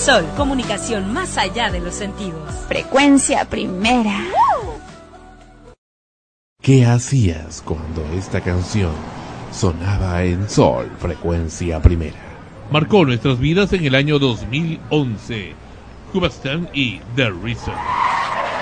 Sol, comunicación más allá de los sentidos. Frecuencia Primera. ¿Qué hacías cuando esta canción sonaba en Sol, Frecuencia Primera? Marcó nuestras vidas en el año 2011. Cubastan y The Reason.